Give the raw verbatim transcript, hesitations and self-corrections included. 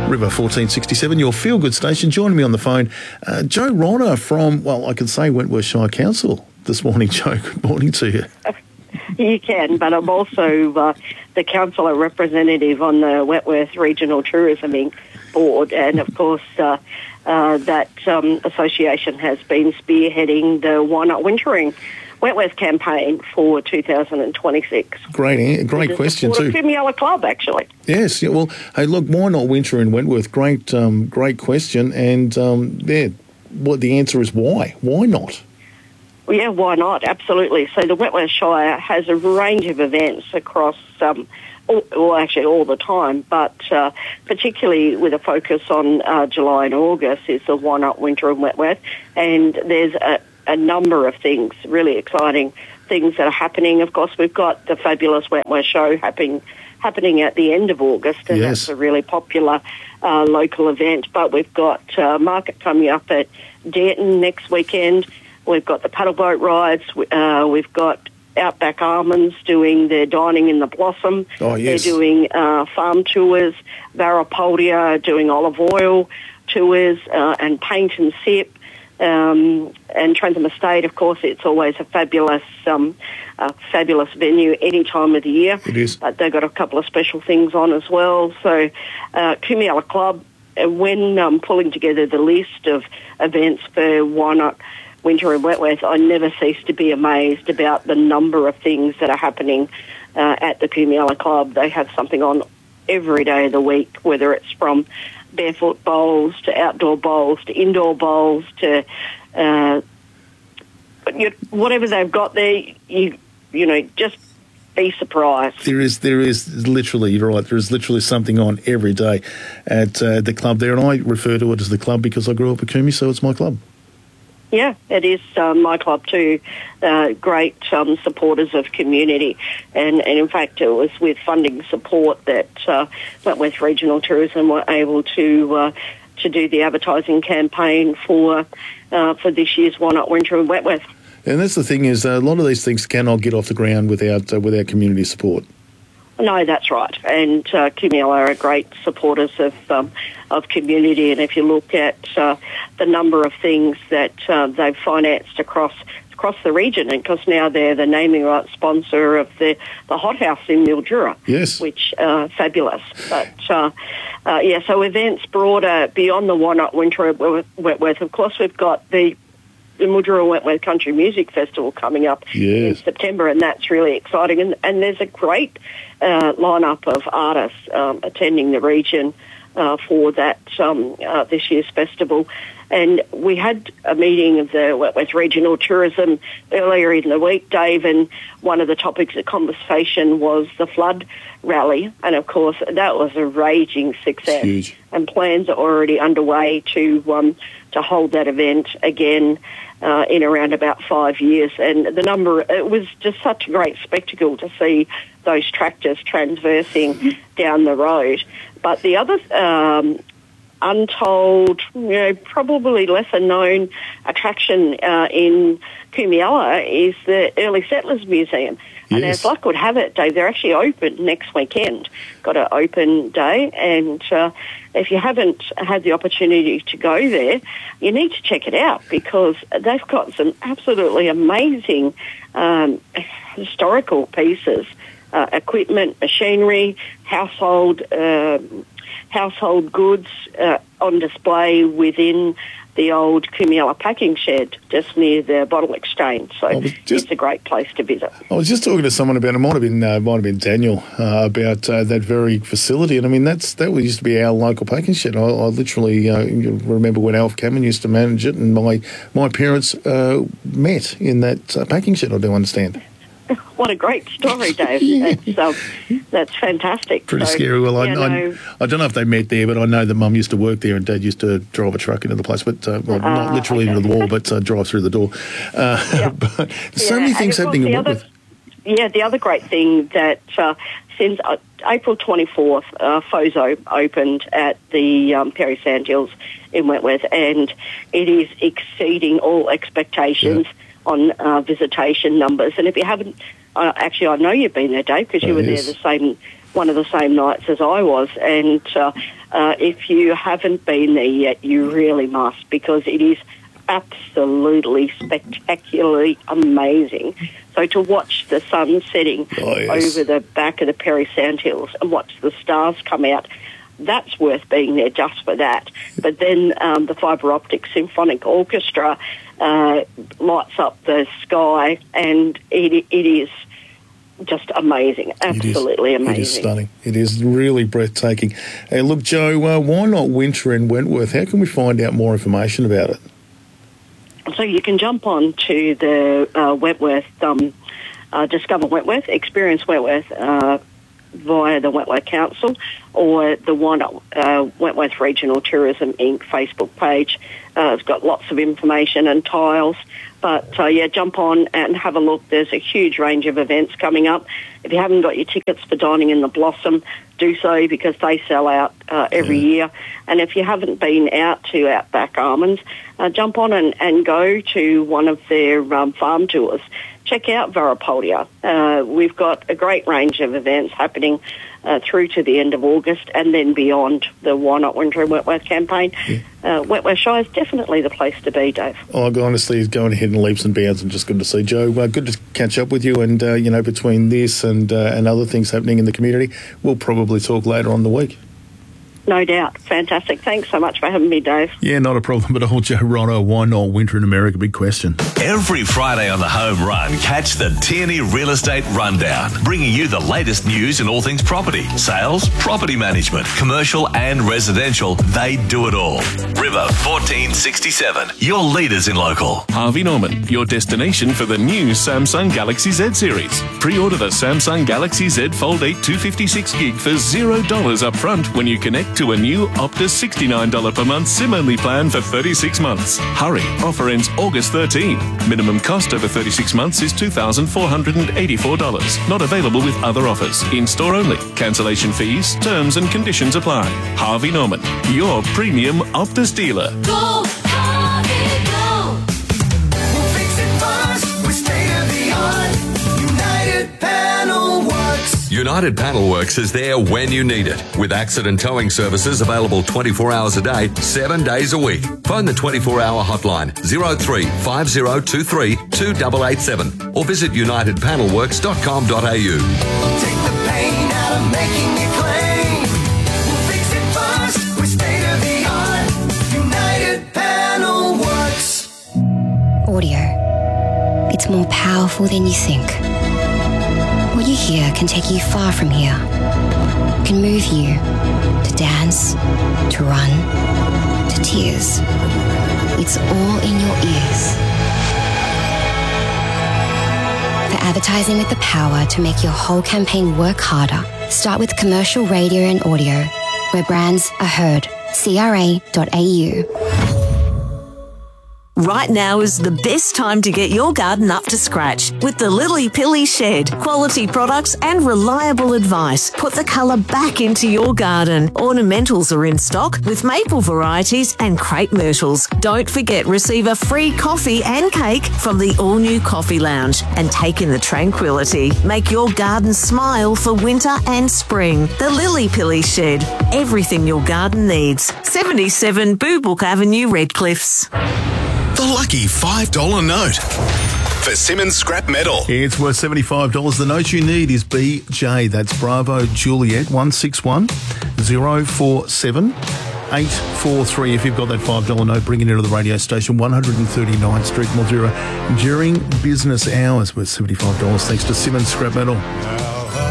River fourteen sixty-seven, your feel-good station. Joining me on the phone, uh, Joe Ronner from, well, I can say Wentworth Shire Council this morning. Joe, good morning to you. You can, but I'm also uh, the councillor representative on the Wentworth Regional Tourism Board, and of course uh, uh, that um, association has been spearheading the Why Not Wintering Wentworth campaign for two thousand twenty-six. Great, great question too. Kumialla Club, actually. Yes, yeah, well, hey, look, why not winter in Wentworth? Great, um, great question, and um, yeah, what the answer is why? Why not? Well, yeah, why not? Absolutely. So the Wentworth Shire has a range of events across, um, all, well, actually all the time, but uh, particularly with a focus on uh, July and August is the Why Not Winter in Wentworth, and there's a a number of things, really exciting things that are happening. Of course, we've got the fabulous Wentworth Show happening happening at the end of August, and yes. that's a really popular uh, local event. But we've got uh, market coming up at Dearton next weekend. We've got the paddle boat rides. Uh, we've got Outback Almonds doing their Dining in the Blossom. Oh, yes. They're doing uh, farm tours. Varapoldia doing olive oil tours uh, and paint and sip. Um, and Trentham Estate, of course, it's always a fabulous, um, uh, fabulous venue any time of the year. It is. But they've got a couple of special things on as well. So, uh, Kumialla Club, uh, when um, pulling together the list of events for Why Not Winter in Wentworth, I never cease to be amazed about the number of things that are happening uh, at the Kumialla Club. They have something on every day of the week, whether it's from barefoot bowls to outdoor bowls to indoor bowls to uh, you, whatever they've got there, you you know, just be surprised. There is, there is literally, you're right, there is literally something on every day at uh, the club there, and I refer to it as the club because I grew up at Coombe, so it's my club. Yeah, it is um, my club too. Uh, great um, supporters of community. And, and in fact, it was with funding support that uh, Wentworth Regional Tourism were able to uh, to do the advertising campaign for uh, for this year's Why Not Winter in Wentworth. And that's the thing is uh, a lot of these things cannot get off the ground without uh, without community support. No, that's right. And uh, Kumialla are great supporters of um, of community. And if you look at uh, the number of things that uh, they've financed across across the region, and because now they're the naming rights sponsor of the, the Hot House in Mildura. Yes. Which, uh, fabulous. But, uh, uh, yeah, so events broader beyond the Why Not Winter at Wentworth. Of course, we've got the the Mildura Wentworth Country Music Festival coming up yes. in September, and that's really exciting. And, and there's a great uh, lineup of artists um, attending the region uh, for that um, uh, this year's festival. And we had a meeting of the Wentworth Regional Tourism earlier in the week, Dave, and one of the topics of conversation was the flood rally. And, of course, that was a raging success. Huge. And plans are already underway to um, to hold that event again uh, in around about five years. And the number, it was just such a great spectacle to see those tractors transversing down the road. But the other um, untold, you know, probably lesser known attraction uh, in Kumialla is the Early Settlers Museum. And yes. as luck would have it, Dave, they're actually open next weekend. Got an open day, and uh, if you haven't had the opportunity to go there, you need to check it out because they've got some absolutely amazing um, historical pieces, uh, equipment, machinery, household uh, household goods uh, on display within the old Kumialla packing shed just near the bottle exchange. So just, it's a great place to visit. I was just talking to someone about it. Might have been uh, might have been Daniel uh, about uh, that very facility, and I mean that's that used to be our local packing shed. I, I literally uh, remember when Alf Cameron used to manage it, and my my parents uh, met in that uh, packing shed. I do understand. What a great story, Dave. yeah. That's, um, that's fantastic. Pretty so, scary. Well, I, yeah, I, no. I don't know if they met there, but I know that Mum used to work there and Dad used to drive a truck into the place, but uh, well, uh, not literally okay. into the wall, but uh, drive through the door. Uh, yeah. but so yeah. many things happening in other, Wentworth. Yeah, the other great thing that uh, since uh, April twenty-fourth, uh, FOZO opened at the um, Perry Sandhills in Wentworth, and it is exceeding all expectations yeah. on uh, visitation numbers. And if you haven't, uh, actually, I know you've been there, Dave, because you oh, were yes. there the same one of the same nights as I was, and uh, Uh, if you haven't been there yet, you really must, because it is absolutely spectacularly amazing. So to watch the sun setting oh, yes. over the back of the Perry Sandhills and watch the stars come out, that's worth being there just for that. But then um, the Fibre Optic Symphonic Orchestra uh, lights up the sky, and it, it is just amazing, absolutely it is, amazing. It is stunning. It is really breathtaking. Hey, look, Joe, uh, why not winter in Wentworth? How can we find out more information about it? So you can jump on to the uh, Wentworth, um, uh, Discover Wentworth, Experience Wentworth, uh, via the Wentworth Council or the one uh, Wentworth Regional Tourism Incorporated Facebook page. Uh, it's got lots of information and tiles. But, uh, yeah, jump on and have a look. There's a huge range of events coming up. If you haven't got your tickets for Dining in the Blossom, do so, because they sell out uh, every yeah. year. And if you haven't been out to Outback Almonds, uh, jump on and, and go to one of their um, farm tours. Check out Varapolia. Uh, we've got a great range of events happening uh, through to the end of August and then beyond the Why Not Winter in Wentworth campaign. Yeah. Uh, Wentworth Shire is definitely the place to be, Dave. Oh, honestly, it's going ahead in leaps and bounds, and just good to see. Joe, uh, good to catch up with you, and, uh, you know, between this and, uh, and other things happening in the community, we'll probably talk later on in the week. No doubt. Fantastic. Thanks so much for having me, Dave. Yeah, not a problem at all, Joe Rono. Why not winter in America? Big question. Every Friday on the Home Run, catch the Tierney Real Estate Rundown, bringing you the latest news in all things property, sales, property management, commercial and residential. They do it all. River fourteen sixty-seven, your leaders in local. Harvey Norman, your destination for the new Samsung Galaxy Z series. Pre-order the Samsung Galaxy Z Fold eight two fifty-six gig for zero dollars up front when you connect to a new Optus sixty-nine dollars per month SIM-only plan for thirty-six months. Hurry, offer ends August thirteenth. Minimum cost over thirty-six months is two thousand four hundred eighty-four dollars. Not available with other offers. In-store only. Cancellation fees, terms and conditions apply. Harvey Norman, your premium Optus dealer. Go, Harvey, go! We'll fix it first with state-of-the-art United Panel Works. United Panel Works is there when you need it, with accident towing services available twenty-four hours a day, seven days a week. Phone the twenty-four hour hotline zero three five zero two three two eight eight seven or visit united panel works dot com dot a u. Take the pain out of making it clean. We'll fix it first with state-of-the-art United Panel Works. Audio. It's more powerful than you think. What you hear can take you far from here, can move you to dance, to run, to tears. It's all in your ears. For advertising with the power to make your whole campaign work harder, start with commercial radio and audio, where brands are heard. C R A dot A U. Right now is the best time to get your garden up to scratch with the Lily Pilly Shed. Quality products and reliable advice put the colour back into your garden. Ornamentals are in stock with maple varieties and crepe myrtles. Don't forget, receive a free coffee and cake from the all-new Coffee Lounge and take in the tranquility. Make your garden smile for winter and spring. The Lily Pilly Shed. Everything your garden needs. seventy-seven Boobook Avenue, Redcliffs. The lucky five dollar note for Simmons Scrap Metal. It's worth seventy-five dollars. The note you need is B J. That's Bravo Juliet one six one zero four seven eight four three. If you've got that five dollar note, bring it into the radio station, one thirty-ninth Street, Mildura, during business hours, worth seventy-five dollars, thanks to Simmons Scrap Metal.